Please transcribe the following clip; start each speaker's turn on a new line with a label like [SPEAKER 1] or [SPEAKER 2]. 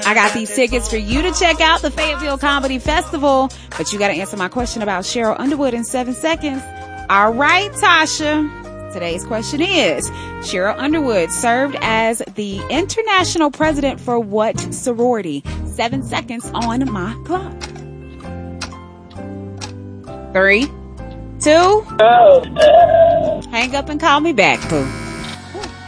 [SPEAKER 1] I got these tickets for you to check out the Fayetteville Comedy Festival, but you got to answer my question about Cheryl Underwood in 7 seconds. All right, Tasha. Today's question is, Cheryl Underwood served as the international president for what sorority? 7 seconds on my clock. 3, 2. Hang up and call me back, boo.